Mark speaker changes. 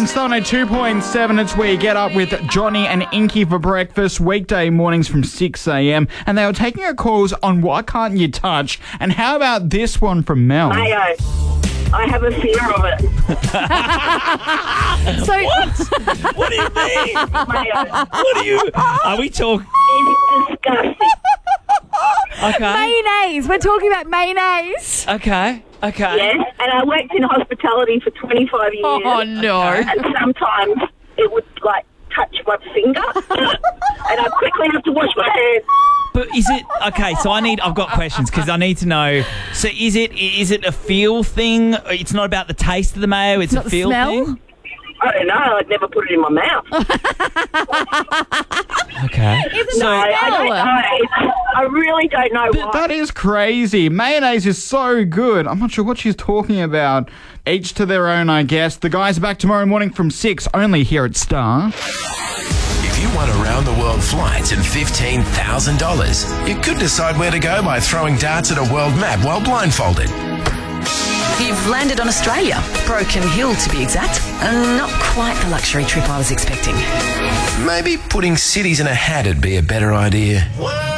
Speaker 1: Star 2.7. It's where you get up with Johnny and Inky for breakfast, weekday mornings from 6 a.m. And they were taking our calls on Why Can't You Touch? And how about this one from Mel?
Speaker 2: Mayo. I have a fear of it.
Speaker 3: So,
Speaker 4: What do you mean?
Speaker 2: Mayo.
Speaker 4: What do you... Are we talking...
Speaker 2: It's disgusting.
Speaker 4: Okay.
Speaker 3: mayonnaise. We're talking about mayonnaise.
Speaker 4: Okay.
Speaker 2: Yes, and I worked in hospitality for 25 years.
Speaker 3: Oh, no.
Speaker 2: And sometimes it would, touch my finger. And I quickly have to wash my hands.
Speaker 4: But is it... Okay, so I've got questions because I need to know. So is it a feel thing? It's not about the taste of the mayo, it's
Speaker 3: Not
Speaker 4: a
Speaker 3: the
Speaker 4: feel
Speaker 3: smell?
Speaker 4: thing?
Speaker 2: I don't know. I'd never put it in my mouth.
Speaker 4: Okay.
Speaker 3: It's
Speaker 2: No,
Speaker 3: not
Speaker 2: I don't know. I really don't know why.
Speaker 1: That is crazy. Mayonnaise is so good. I'm not sure what she's talking about. Each to their own, I guess. The guys are back tomorrow morning from 6, only here at Star.
Speaker 5: If you want around-the-world flights and $15,000, you could decide where to go by throwing darts at a world map while blindfolded.
Speaker 6: You've landed on Australia, Broken Hill to be exact. Not quite the luxury trip I was expecting.
Speaker 5: Maybe putting cities in a hat would be a better idea.